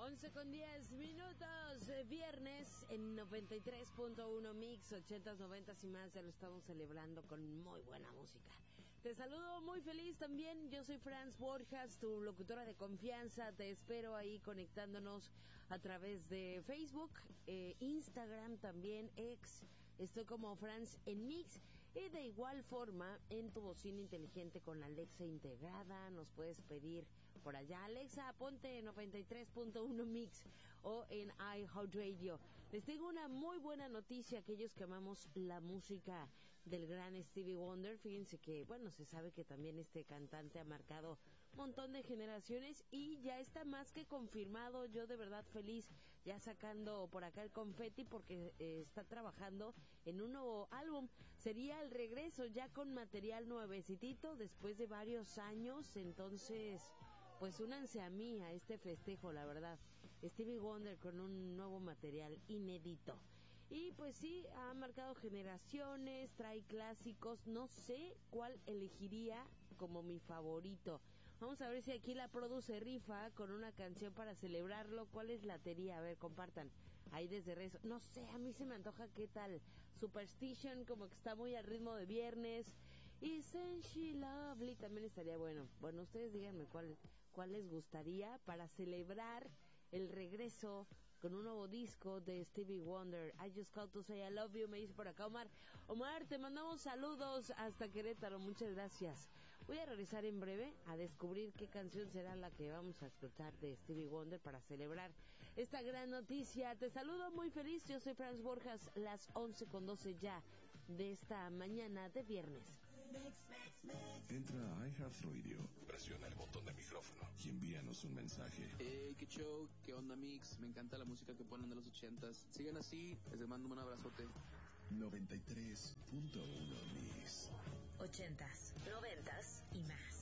11:10 viernes en 93.1 Mix, 80s, 90s y más. Ya lo estamos celebrando con muy buena música. Te saludo muy feliz también. Yo soy Franz Borjas, tu locutora de confianza. Te espero ahí conectándonos a través de Facebook, Instagram también, X. Estoy como Franz en Mix. Y de igual forma, en tu bocina inteligente con la Alexa integrada, nos puedes pedir por allá: Alexa, ponte 93.1 Mix, o en iHeartRadio. Les tengo una muy buena noticia a aquellos que amamos la música del gran Stevie Wonder. Fíjense que, bueno, se sabe que también este cantante ha marcado un montón de generaciones y ya está más que confirmado. Yo de verdad feliz, ya sacando por acá el confeti, porque está trabajando en un nuevo álbum. Sería el regreso ya con material nuevecitito después de varios años. Entonces, pues únanse a mí a este festejo, la verdad. Stevie Wonder con un nuevo material inédito. Y pues sí, ha marcado generaciones, trae clásicos. No sé cuál elegiría como mi favorito. Vamos a ver si aquí la produce rifa con una canción para celebrarlo. ¿Cuál es la teoría? A ver, compartan ahí desde redes. No sé, a mí se me antoja, ¿qué tal? Superstition, como que está muy al ritmo de viernes. Isn't she lovely? También estaría bueno. Bueno, ustedes díganme cuál les gustaría para celebrar el regreso con un nuevo disco de Stevie Wonder. I just called to say I love you, me dice por acá Omar. Omar, te mandamos saludos hasta Querétaro, muchas gracias. Voy a regresar en breve a descubrir qué canción será la que vamos a escuchar de Stevie Wonder para celebrar esta gran noticia. Te saludo muy feliz, yo soy Franz Borjas, las 11:12 ya de esta mañana de viernes. Entra a iHeartRadio, presiona el botón de micrófono y envíanos un mensaje. Qué show, qué onda Mix, me encanta la música que ponen de los 80s. Sigan así, les mando un abrazote. 93.1 Mix. 80s, 90s y más.